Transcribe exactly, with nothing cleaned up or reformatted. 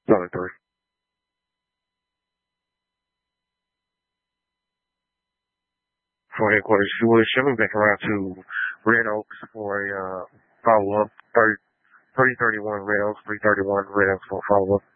Solid three. For headquarters, if you would, ship me back around to Red Oaks for a uh, follow-up. thirty, thirty thirty-one Red Oaks, three thirty-one Red Oaks for a follow-up.